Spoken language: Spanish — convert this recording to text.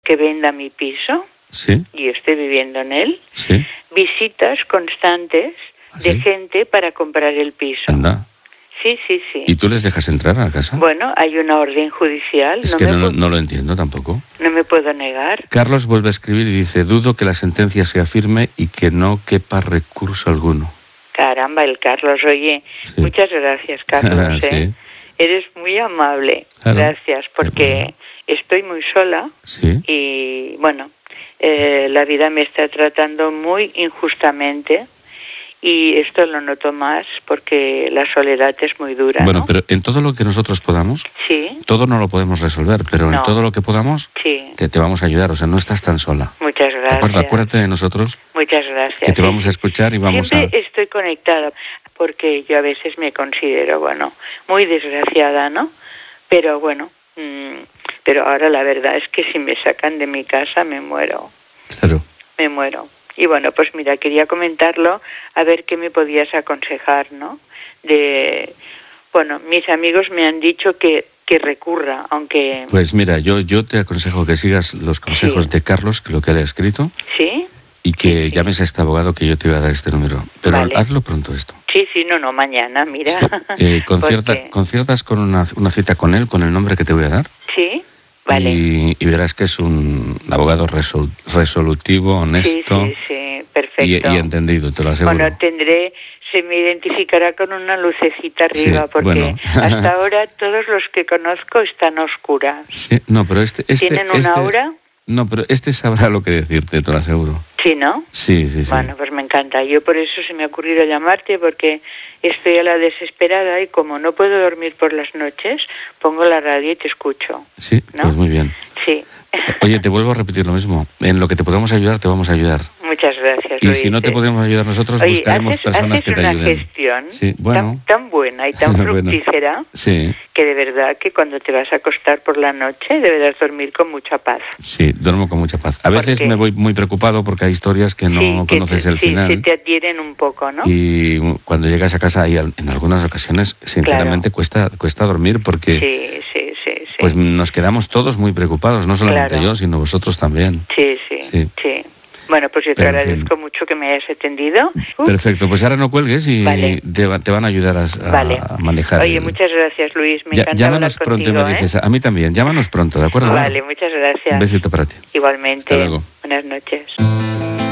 que venda mi piso. Sí. Y estoy viviendo en él. Sí. Visitas constantes de ¿Sí? gente para comprar el piso. Anda. Sí, sí, sí. ¿Y tú les dejas entrar a la casa? Bueno, hay una orden judicial. Es que no lo entiendo tampoco. No me puedo negar. Carlos vuelve a escribir y dice: dudo que la sentencia sea firme y que no quepa recurso alguno. Caramba, el Carlos, oye, Sí. muchas gracias, Carlos. Sí. Eres muy amable. Claro. Gracias, porque estoy muy sola. Sí. Y bueno, la vida me está tratando muy injustamente. Y esto lo noto más porque la soledad es muy dura. Bueno, ¿no? pero en todo lo que nosotros podamos, Sí. todo no lo podemos resolver, pero No. en todo lo que podamos, Sí. te vamos a ayudar. O sea, no estás tan sola. Muchas ¿De gracias. acuerdo? Acuérdate de nosotros, Muchas gracias. que te vamos a escuchar y vamos Siempre estoy conectada porque yo a veces me considero, bueno, muy desgraciada, ¿no? Pero bueno, pero ahora la verdad es que si me sacan de mi casa me muero. Claro. Me muero. Y bueno, pues mira, quería comentarlo, a ver qué me podías aconsejar, ¿no? Bueno, mis amigos me han dicho que recurra, aunque... Pues mira, yo te aconsejo que sigas los consejos de Carlos, que lo que él ha escrito, ¿Sí? y que Sí. llames a este abogado que yo te iba a dar este número. Pero Vale. hazlo pronto esto. Sí, no, mañana, mira. Sí. Porque- Conciertas con una cita con él, con el nombre que te voy a dar. Sí, vale. Y verás que es un abogado resolutivo, honesto Sí, perfecto. y entendido, te lo aseguro. Bueno, se me identificará con una lucecita arriba, Sí, porque bueno. hasta ahora todos los que conozco están oscuras. Sí, no, pero ¿Tienen una aura? No, pero este sabrá lo que decirte, te lo aseguro. Sí, ¿no? Sí. Bueno, pues me encanta. Yo por eso se me ha ocurrido llamarte, porque estoy a la desesperada y como no puedo dormir por las noches, pongo la radio y te escucho. Sí, ¿no? pues muy bien. Sí. Oye, te vuelvo a repetir lo mismo. En lo que te podamos ayudar, te vamos a ayudar. Muchas gracias, Y Luis. si no te podemos ayudar nosotros, Oye, buscaremos personas que te ayuden. haces una gestión Sí, bueno. tan buena y tan Bueno. fructífera Sí, que de verdad que cuando te vas a acostar por la noche deberás dormir con mucha paz. sí, duermo con mucha paz. A veces qué? me voy muy preocupado porque hay historias que no Sí, conoces el sí, final. se te adhieren un poco, ¿no? Y cuando llegas a casa, y en algunas ocasiones, sinceramente, cuesta dormir porque Sí. pues nos quedamos todos muy preocados, no solamente Claro. yo, sino vosotros también. Sí. Bueno, pues yo te Pero, en agradezco mucho que me hayas atendido. Perfecto, pues ahora no cuelgues y Vale. te van a ayudar a manejar. Oye, muchas gracias, Luis. Me encanta Llámanos hablar pronto contigo, y me dices, a mí también, llámanos pronto, ¿de acuerdo? Vale, muchas gracias. Un besito para ti. Igualmente. Hasta luego. Buenas noches.